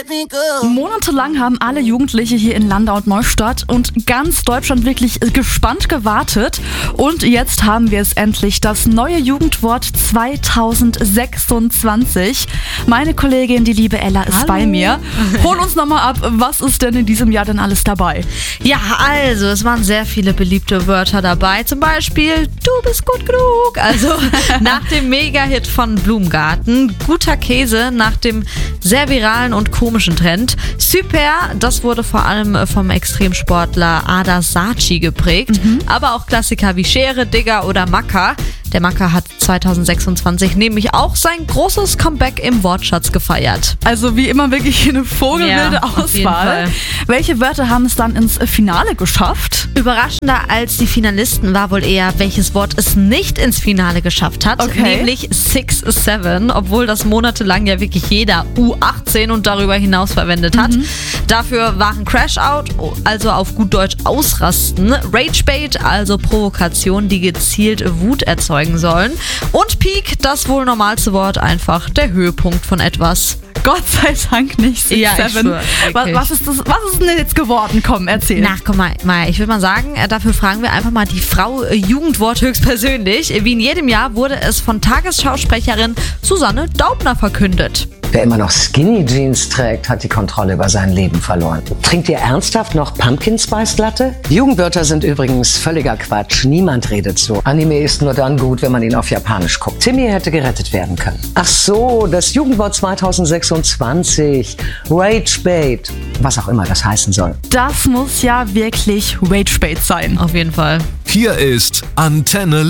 Monatelang haben alle Jugendliche hier in Landau und Neustadt und ganz Deutschland wirklich gespannt gewartet. Und jetzt haben wir es endlich, das neue Jugendwort 2026. Meine Kollegin, die liebe Ella, ist bei mir. Hol uns nochmal ab, was ist denn in diesem Jahr denn alles dabei? Ja, also es waren sehr viele beliebte Wörter dabei. Zum Beispiel, du bist gut genug. Also nach dem Mega-Hit von Blumengarten. Guter Käse nach dem sehr viralen und komischen Trend. Super, das wurde vor allem vom Extremsportler Ada Saci geprägt. Aber auch Klassiker wie Schere, Digger oder Macker. Der Macker hat 2026 nämlich auch sein großes Comeback im Wortschatz gefeiert. Also wie immer wirklich eine vogelwilde Auswahl. Welche Wörter haben es dann ins Finale geschafft? Überraschender als die Finalisten war wohl eher, welches Wort es nicht ins Finale geschafft hat, nämlich 6-7, obwohl das monatelang ja wirklich jeder U18 und darüber hinaus verwendet hat. Dafür waren Crash-Out, also auf gut Deutsch ausrasten, Rage-Bait, also Provokation, die gezielt Wut erzeugen sollen, und Peak, das wohl normalste Wort, einfach der Höhepunkt von etwas. Gott sei Dank nicht 6-7. Ja, ich schwör, was ist denn jetzt geworden? Komm, erzähl. Na, komm mal, ich würde mal sagen, dafür fragen wir einfach mal die Frau Jugendwort höchstpersönlich. Wie in jedem Jahr wurde es von Tagesschausprecherin Susanne Daubner verkündet. Wer immer noch Skinny Jeans trägt, hat die Kontrolle über sein Leben verloren. Trinkt ihr ernsthaft noch Pumpkin Spice Latte? Jugendwörter sind übrigens völliger Quatsch. Niemand redet so. Anime ist nur dann gut, wenn man ihn auf Japanisch guckt. Timmy hätte gerettet werden können. Ach so, das Jugendwort 2026. Ragebait. Was auch immer das heißen soll. Das muss ja wirklich Ragebait sein. Auf jeden Fall. Hier ist Antenne